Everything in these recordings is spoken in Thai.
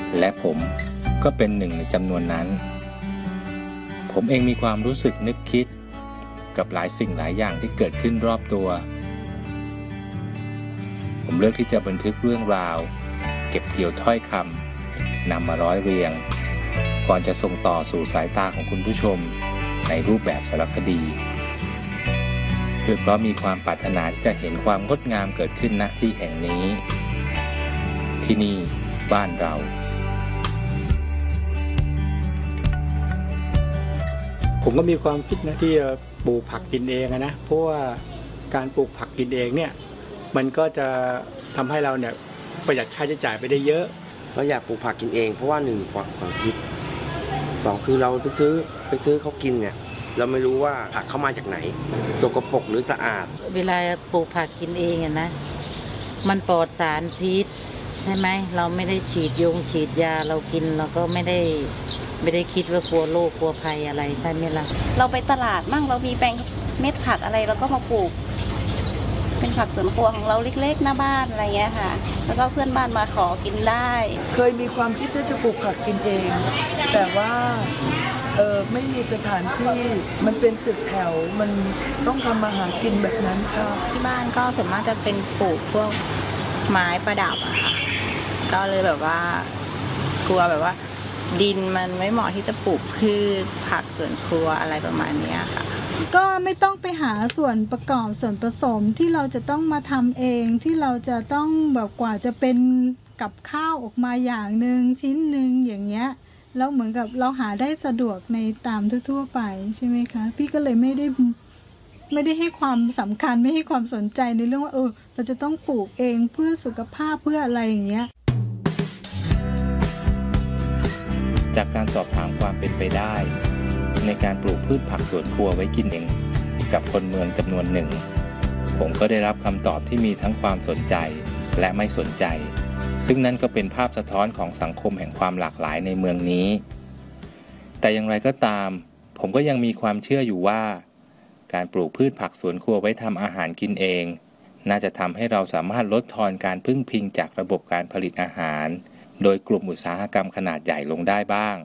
และผมก็เป็นหนึ่งในจำนวนนั้นผมเองมีความรู้สึกนึกคิดกับหลายสิ่งหลายอย่างที่เกิดขึ้นรอบตัวผมเลือกที่จะบันทึกเรื่องราวเก็บเกี่ยวถ้อยคำนำมาร้อยเรียงก่อนจะส่งต่อสู่สายตาของคุณผู้ชมในรูปแบบสารคดีเพื่อเพราะมีความปรารถนาที่จะเห็นความงดงามเกิดขึ้นณที่แห่งนี้ที่นี่บ้านเราผมก็มีความคิดนะที่จะปลูกผักกินเองนะเพราะว่าการปลูกผักกินเองเนี่ยมันก็จะทำให้เราเนี่ยประหยัดค่าใช้จ่ายไปได้เยอะเราอยากปลูกผักกินเองเพราะว่า1ปลอดสารพิษ2คือเราไปซื้อเขากินเนี่ยเราไม่รู้ว่าผักเข้ามาจากไหนสกปรกหรือสะอาดเวลาปลูกผักกินเองนะมันปลอดสารพิษใช่ไหมเราไม่ได้ฉีดยาเรากินเราก็ไม่ได้คิดว่ากลัวโรคกลัวภัยอะไรใช่ไหมล่ะเราไปตลาดมั่งเรามีแปลงเม็ดผักอะไรเราก็มาปลูกเป็นผักสวนครัวของเราเล็กๆหน้าบ้านอะไรเงี้ยค่ะแล้วก็เพื่อนบ้านมาขอกินได้เคยมีความคิดจะปลูกผักกินเองแต่ว่าไม่มีสถานที่มันเป็นตึกแถวมันต้องทำมาหากินแบบนั้นค่ะที่บ้านก็ส่วนมากจะเป็นปลูกพวกไม้ประดับอะค่ะก็เลยแบบว่ากลัวแบบว่าดินมันไม่เหมาะที่จะปลูกพืชผักสวนครัวอะไรประมาณนี้ค่ะก็ไม่ต้องไปหาส่วนประกอบส่วนผสมที่เราจะต้องมาทำเองที่เราจะต้องแบบกว่าจะเป็นกับข้าวออกมาอย่างหนึ่งชิ้นหนึ่งอย่างเงี้ยแล้วเหมือนกับเราหาได้สะดวกในตามทั่วๆไปใช่ไหมคะพี่ก็เลยไม่ได้ให้ความสำคัญไม่ให้ความสนใจในเรื่องว่าเราจะต้องปลูกเองเพื่อสุขภาพเพื่ออะไรอย่างเงี้ยจากการสอบถามความเป็นไปได้ในการปลูกพืชผักสวนครัวไว้กินเองกับคนเมืองจำนวนหนึ่งผมก็ได้รับคำตอบที่มีทั้งความสนใจและไม่สนใจซึ่งนั่นก็เป็นภาพสะท้อนของสังคมแห่งความหลากหลายในเมืองนี้แต่อย่างไรก็ตามผมก็ยังมีความเชื่ออยู่ว่าการปลูกพืชผักสวนครัวไว้ทำอาหารกินเองน่าจะทำให้เราสามารถลดทอนการพึ่งพิงจากระบบการผลิตอาหารโดยกลุ่มอุตสาหกรรมขนาดใหญ่ลงได้บ้าง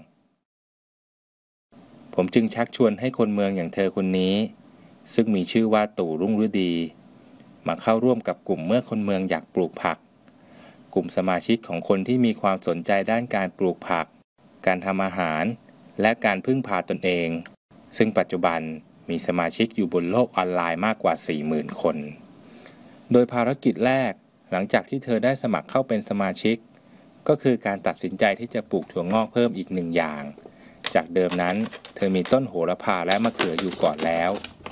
ผมจึงชักชวนให้คนเมืองอย่างเธอคนนี้ซึ่งมีชื่อว่าตู่รุ่งฤดีมาเข้าร่วมกับกลุ่มเมื่อคนเมืองอยากปลูกผักกลุ่มสมาชิกของคนที่มีความสนใจด้านการปลูกผักการทำอาหารและการพึ่งพาตนเองซึ่งปัจจุบันมีสมาชิกอยู่บนโลกออนไลน์มากกว่า 40,000 คนโดยภารกิจแรกหลังจากที่เธอได้สมัครเข้าเป็นสมาชิกก็คือการตัดสินใจที่จะปลูกถั่วงอกเพิ่มอีก1 อย่างจากเดิมนั้นเธอมีต้นโหระพาและมะเขืออยู่ก่อนแล้ว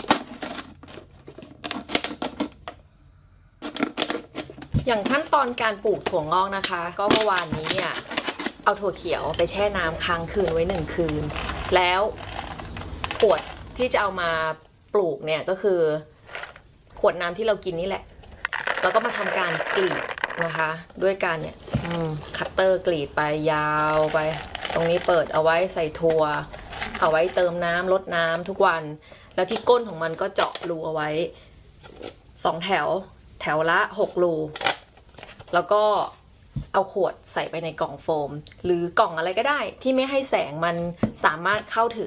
อย่างขั้นตอนการปลูกถั่วงอกนะคะก็เมื่อวานนี้เนี่ยเอาถั่วเขียวไปแช่น้ำค้างคืนไว้1 คืนแล้วขวดที่จะเอามาปลูกเนี่ยก็คือขวดน้ำที่เรากินนี่แหละแล้วก็มาทำการกรีดนะคะด้วยการเนี่ยคัตเตอร์กรีดไปยาวไปตรงนี้เปิดเอาไว้ใส่ถั่วเอาไว้เติมน้ำลดน้ำทุกวันแล้วที่ก้นของมันก็เจาะรูเอาไว้2 แถวละ6 รูแล้วก็เอาขวดใส่ไปในกล่องโฟมหรือกล่องอะไรก็ได้ที่ไม่ให้แสงมันสามารถเข้าถึง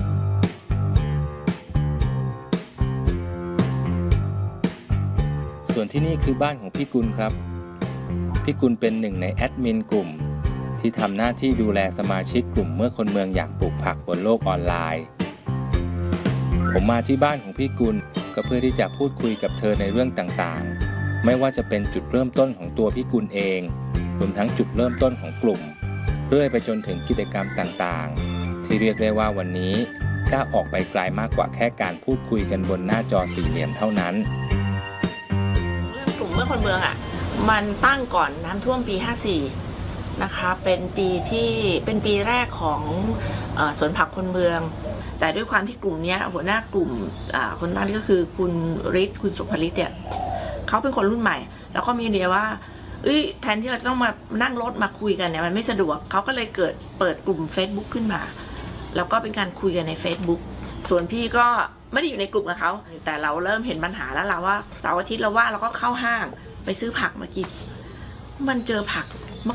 ส่วนที่นี่คือบ้านของพี่กุลครับพี่กุลเป็นหนึ่งในแอดมินกลุ่มที่ทำหน้าที่ดูแลสมาชิกกลุ่มเมื่อคนเมืองอยากปลูกผักบนโลกออนไลน์ผมมาที่บ้านของพี่กุลก็เพื่อที่จะพูดคุยกับเธอในเรื่องต่างๆไม่ว่าจะเป็นจุดเริ่มต้นของตัวพี่กุลเองรวมทั้งจุดเริ่มต้นของกลุ่มเรื่อยไปจนถึงกิจกรรมต่างๆที่เรียกได้ว่าวันนี้ก้าวออกไปไกลมากกว่าแค่การพูดคุยกันบนหน้าจอ4 เหลี่ยมเท่านั้นเรื่องกลุ่มเมื่อคนเมืองมันตั้งก่อนน้ำท่วมปี54นะคะเป็นปีแรกของสวนผักคนเมืองแต่ด้วยความที่กลุ่มนี้หัวหน้ากลุ่มคนตั้งนี่ก็คือคุณฤทธิ์คุณสุภฤทธิ์เนี่ยเขาเป็นคนรุ่นใหม่แล้วก็มีไอเดียว่าแทนที่เราจะต้องมานั่งรถมาคุยกันเนี่ยมันไม่สะดวกเขาก็เลยเปิดกลุ่ม Facebook ขึ้นมาแล้วก็เป็นการคุยกันใน Facebook ส่วนพี่ก็ไม่ได้อยู่ในกลุ่มกับเขาแต่เราเริ่มเห็นปัญหาแล้วเราว่าเสาร์อาทิตย์เราว่าเราก็เข้าห้างไปซื้อผักมากินมันเจอผัก